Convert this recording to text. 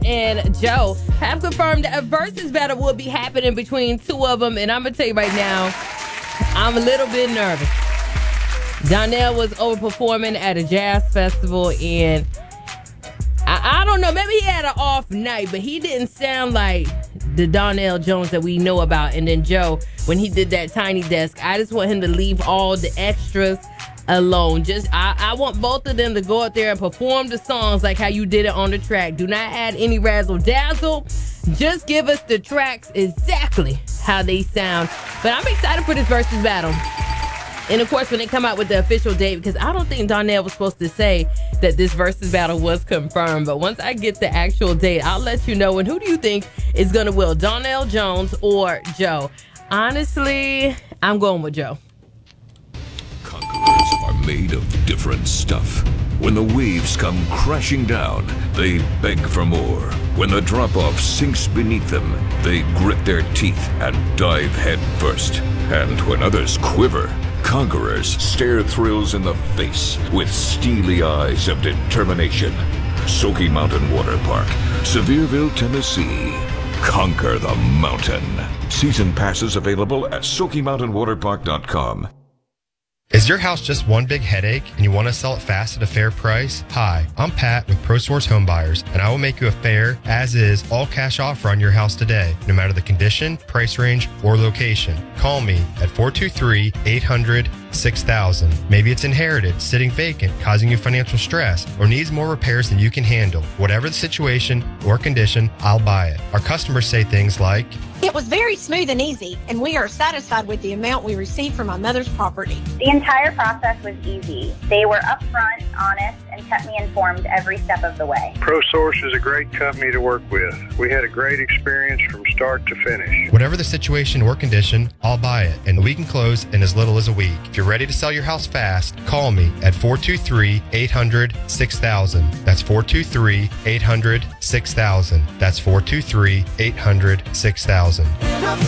and Joe have confirmed that a versus battle will be happening between two of them. And I'm going to tell you right now, I'm a little bit nervous. Donnell was overperforming at a jazz festival, and I don't know, maybe he had an off night, but he didn't sound like the Donnell Jones that we know about. And then Joe, when he did that Tiny Desk, I just want him to leave all the extras alone. I want both of them to go out there and perform the songs like how you did it on the track. Do not add any razzle dazzle. Just give us the tracks exactly how they sound. But I'm excited for this versus battle. And of course, when they come out with the official date, because I don't think Donnell was supposed to say that this versus battle was confirmed. But once I get the actual date, I'll let you know. And who do you think is going to win, Donnell Jones or Joe? Honestly, I'm going with Joe. Conquerors are made of different stuff. When the waves come crashing down, they beg for more. When the drop-off sinks beneath them, they grit their teeth and dive head first. And when others quiver, conquerors stare thrills in the face with steely eyes of determination. Smoky Mountain Water Park, Sevierville, Tennessee. Conquer the mountain. Season passes available at SmokyMountainWaterPark.com. Is your house just one big headache and you want to sell it fast at a fair price? Hi, I'm Pat with ProSource Home Buyers, and I will make you a fair, as-is, all-cash offer on your house today, no matter the condition, price range, or location. Call me at 423-800-6000. Maybe it's inherited, sitting vacant, causing you financial stress, or needs more repairs than you can handle. Whatever the situation or condition, I'll buy it. Our customers say things like, "It was very smooth and easy, and we are satisfied with the amount we received from my mother's property." The entire process was easy. They were upfront, honest, and kept me informed every step of the way. ProSource is a great company to work with. We had a great experience from start to finish. Whatever the situation or condition, I'll buy it, and we can close in as little as a week. If you're ready to sell your house fast, call me at 423-800-6000. That's 423-800-6000. That's 423-800-6000.